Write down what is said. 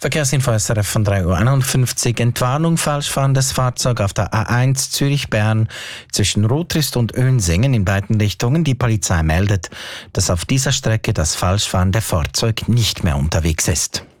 Verkehrsinfo SRF von 3.51 Uhr. Entwarnung, falsch fahrendes Fahrzeug auf der A1 Zürich-Bern zwischen Rotrist und Önsingen in beiden Richtungen. Die Polizei meldet, dass auf dieser Strecke das falsch fahrende Fahrzeug nicht mehr unterwegs ist.